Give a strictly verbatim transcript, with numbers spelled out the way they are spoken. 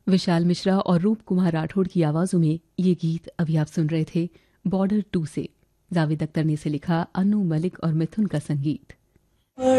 विशाल मिश्रा और रूप कुमार राठौड़ की आवाजों में ये गीत अभी आप सुन रहे थे बॉर्डर टू से। जावेद अख्तर ने इसे लिखा, अनु मलिक और मिथुन का संगीत।